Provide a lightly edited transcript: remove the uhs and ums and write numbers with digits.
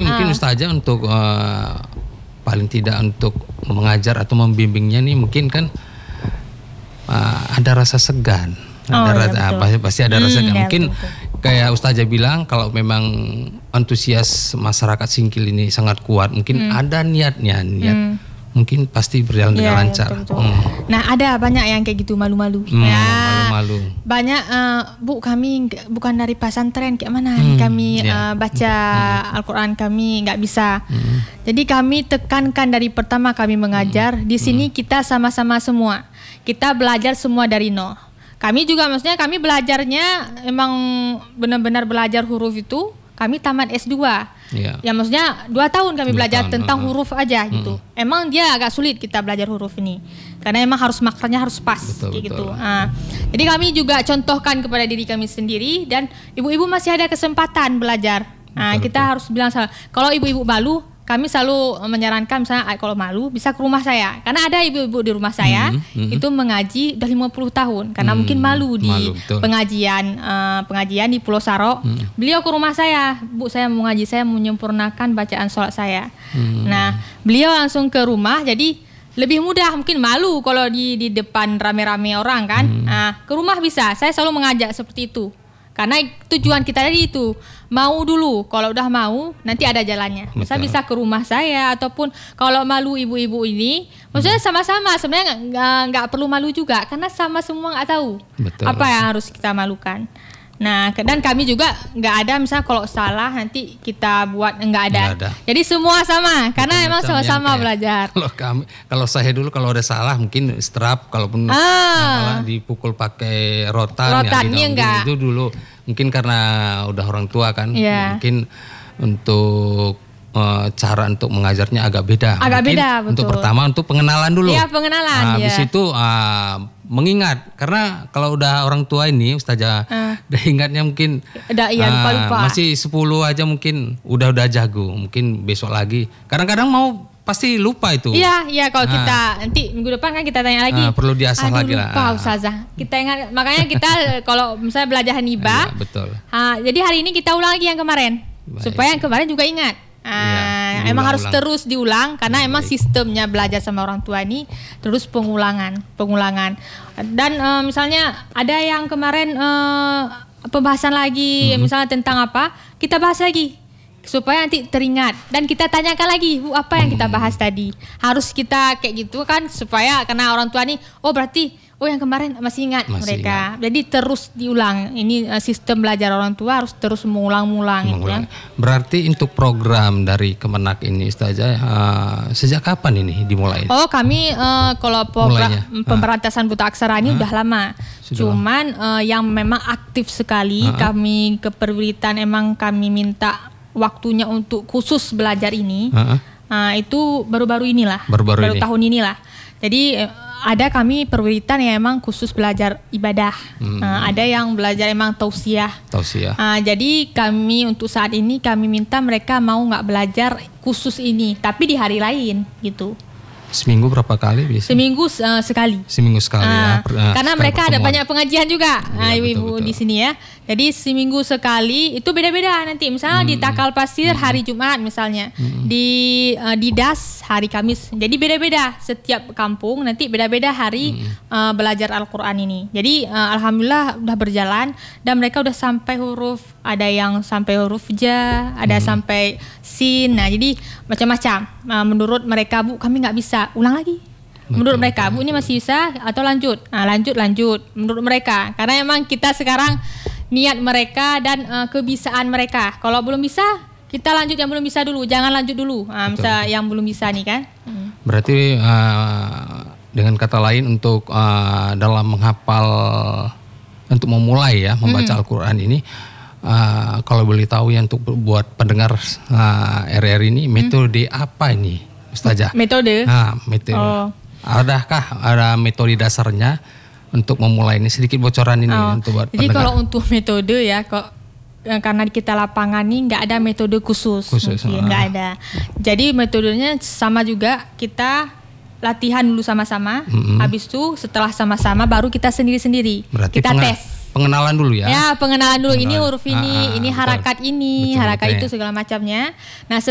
mungkin Ustazah untuk paling tidak untuk mengajar atau membimbingnya nih mungkin kan ada rasa segan. Pasti ada rasa segan. Mungkin kayak Ustazah bilang kalau memang antusias masyarakat Singkil ini sangat kuat, mungkin ada niat mungkin pasti berjalan dengan lancar. Betul. Nah, ada banyak yang kayak gitu malu-malu. Malu-malu. Banyak Bu, kami bukan dari pesantren, kayak mana kami baca Al-Quran, kami nggak bisa. Jadi kami tekankan dari pertama kami mengajar di sini kita sama-sama semua. Kita belajar semua dari nol. Kami juga maksudnya kami belajarnya emang benar-benar belajar huruf itu. Kami tamat S2. Ya maksudnya 2 tahun kami belajar tentang huruf aja gitu. Emang dia agak sulit kita belajar huruf ini. Karena emang harus makranya harus pas gitu. Jadi kami juga contohkan kepada diri kami sendiri dan ibu-ibu masih ada kesempatan belajar. Kita harus bilang salah. Kalau ibu-ibu malu, kami selalu menyarankan misalnya kalau malu bisa ke rumah saya. Karena ada ibu-ibu di rumah saya itu mengaji udah 50 tahun karena mungkin malu di pengajian di Pulau Saro. Beliau ke rumah saya, Bu, saya mau ngaji, saya menyempurnakan bacaan sholat saya. Nah, beliau langsung ke rumah, jadi lebih mudah. Mungkin malu kalau di depan rame-rame orang kan. Ke rumah bisa. Saya selalu mengajak seperti itu. Karena tujuan kita tadi itu mau dulu, kalau udah mau nanti ada jalannya. Misalnya bisa ke rumah saya ataupun kalau malu ibu-ibu ini, maksudnya sama-sama sebenarnya nggak perlu malu juga karena sama semua nggak tahu apa yang harus kita malukan. Nah, dan kami juga nggak ada misalnya kalau salah nanti kita buat nggak ada. Jadi semua sama karena emang sama-sama belajar. Kalau saya dulu kalau ada salah mungkin strap, kalaupun dipukul pakai rotan enggak. Itu dulu mungkin karena udah orang tua kan, mungkin untuk cara untuk mengajarnya agak beda. Betul. Untuk pertama untuk pengenalan dulu. Iya, pengenalan. Habis itu mengingat, karena kalau udah orang tua ini Ustazah udah ingatnya mungkin lupa. Masih 10 aja mungkin udah jago, mungkin besok lagi. Kadang-kadang mau pasti lupa itu. Iya kalau kita nanti minggu depan kan kita tanya lagi. Perlu diasah lagi lah. Lupa Ustazah. Kita ingat, makanya kita kalau misalnya belajar Hanibah. Betul. Jadi hari ini kita ulang lagi yang kemarin. Supaya yang kemarin juga ingat. Emang harus terus diulang karena emang sistemnya belajar sama orang tua ini terus pengulangan. Dan misalnya ada yang kemarin pembahasan lagi, misalnya tentang apa, kita bahas lagi supaya nanti teringat dan kita tanyakan lagi, Bu, apa yang kita bahas tadi. Harus kita kayak gitu kan supaya karena orang tua nih, berarti yang kemarin masih ingat mereka. Jadi terus diulang. Ini sistem belajar orang tua harus terus mengulang-ulang. Gitu ya. Berarti untuk program dari Kemenak ini Ustazah sejak kapan ini dimulai? Kami kalau program pemberantasan buta aksara ini udah lama. Cuman yang memang aktif sekali kami ke Perwiritan emang kami minta waktunya untuk khusus belajar ini. Itu baru-baru inilah. Baru tahun inilah. Jadi ada kami Perwiritan yang emang khusus belajar ibadah. Ada yang belajar emang tausiah. Jadi kami untuk saat ini kami minta mereka mau nggak belajar khusus ini, tapi di hari lain gitu. Seminggu berapa kali biasanya? Seminggu sekali ya. Karena mereka ada banyak pengajian juga, ibu-ibu di sini ya. Jadi seminggu sekali itu beda-beda nanti. Misalnya di Takal Pasir hari Jumat misalnya, di Das hari Kamis. Jadi beda-beda setiap kampung nanti beda-beda hari belajar Al-Quran ini. Jadi alhamdulillah udah berjalan dan mereka udah sampai ada yang sampai huruf Ja, ada sampai Sin. Nah jadi macam-macam. Menurut mereka, Bu, kami nggak bisa. Ulang lagi. Menurut mereka, Bu, ini masih bisa atau lanjut? Lanjut. Menurut mereka, karena emang kita sekarang niat mereka dan kebisaan mereka. Kalau belum bisa, kita lanjut yang belum bisa dulu. Jangan lanjut dulu. Misal yang belum bisa nih kan. Berarti dengan kata lain untuk dalam menghafal, untuk memulai ya membaca Al-Quran ini, kalau boleh tahu ya untuk buat pendengar RRI ini metode apa ini? Ustazah. Metode. Metode. Adakah ada metode dasarnya untuk memulai ini? Sedikit bocoran ini untuk buat pendengar. Jadi kalau untuk metode ya, karena kita lapangan nih nggak ada metode khusus nggak ada. Jadi metodenya sama juga, kita latihan dulu sama-sama. Habis itu setelah sama-sama baru kita sendiri-sendiri. Berarti kita tes. Pengenalan dulu ya. Ya, pengenalan dulu. Ini huruf ini harakat ini, harakat itu segala macamnya. Nah,